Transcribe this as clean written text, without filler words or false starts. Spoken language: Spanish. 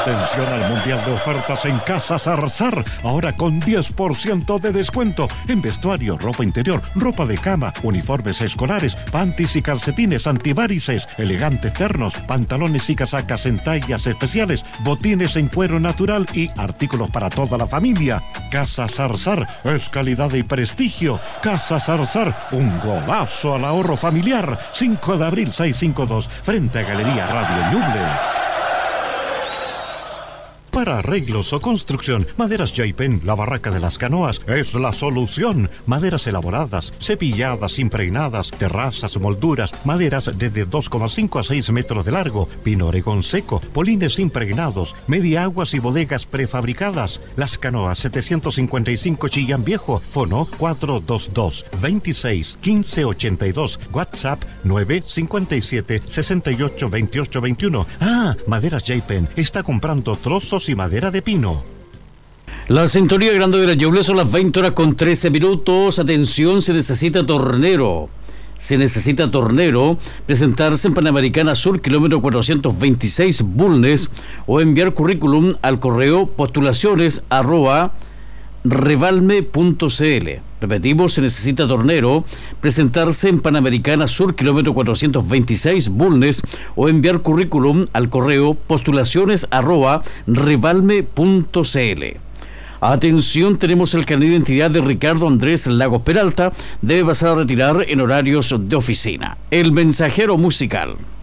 Atención al Mundial de Ofertas en Casa Zarzar. Ahora con 10% de descuento en vestuario, ropa interior, ropa de cama, uniformes escolares, panties y calcetines antivarices, elegantes ternos, pantalones y casacas en tallas especiales, botines en cuero natural y artículos para toda la familia. Casa Zarzar es calidad y prestigio. Casa Zarzar, un golazo al ahorro familiar. 5 de abril 652, frente a Galería Radio Ñuble. Para arreglos o construcción, Maderas Jaipen, la barraca de las canoas, es la solución. Maderas elaboradas, cepilladas, impregnadas, terrazas, molduras, maderas desde 2,5 a 6 metros de largo, pino oregón seco, polines impregnados, media aguas y bodegas prefabricadas. Las Canoas 755 Chillán Viejo, fono 422-26-1582, WhatsApp 957-682821. Maderas Jaipen está comprando trozos y madera de pino. La sintonía grande de la Ñuble son las 20:13. Atención, se necesita tornero. Presentarse en Panamericana Sur, kilómetro 426, Bulnes, o enviar currículum al correo postulaciones@revalme.cl. Repetimos, se necesita tornero, presentarse en Panamericana Sur, kilómetro 426, Bulnes, o enviar currículum al correo postulaciones@revalme.cl. Atención, tenemos el carnet de identidad de Ricardo Andrés Lagos Peralta, debe pasar a retirar en horarios de oficina. El mensajero musical.